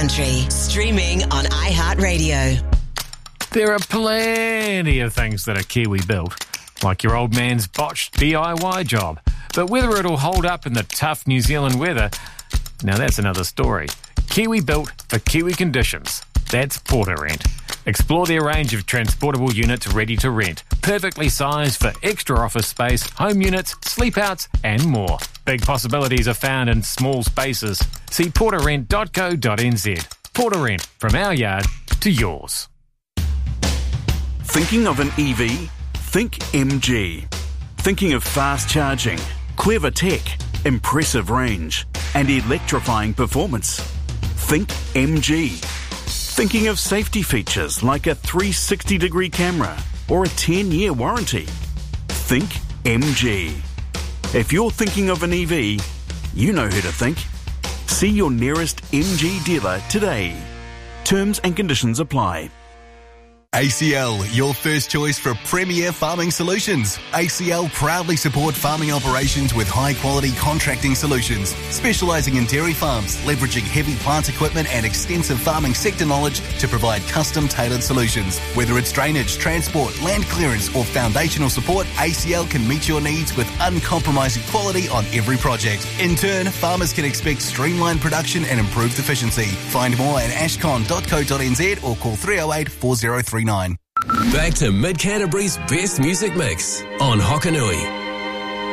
country. Streaming on iHeartRadio. There are plenty of things that are Kiwi built, like your old man's botched DIY job. But whether it'll hold up in the tough New Zealand weather, now that's another story. Kiwi built for Kiwi conditions. That's Portarent. Explore their range of transportable units ready to rent, perfectly sized for extra office space, home units, sleep outs and more. Big possibilities are found in small spaces. See portarent.co.nz. Portarent, from our yard to yours. Thinking of an EV? Think MG. Thinking of fast charging, clever tech, impressive range and electrifying performance? Think MG. Thinking of safety features like a 360-degree camera or a 10-year warranty? Think MG. If you're thinking of an EV, you know who to think. See your nearest MG dealer today. Terms and conditions apply. ACL, your first choice for premier farming solutions. ACL proudly support farming operations with high-quality contracting solutions, specialising in dairy farms, leveraging heavy plant equipment and extensive farming sector knowledge to provide custom-tailored solutions. Whether it's drainage, transport, land clearance or foundational support, ACL can meet your needs with uncompromising quality on every project. In turn, farmers can expect streamlined production and improved efficiency. Find more at ashcon.co.nz or call 308 4039. Back to Mid Canterbury's best music mix on Hokanui.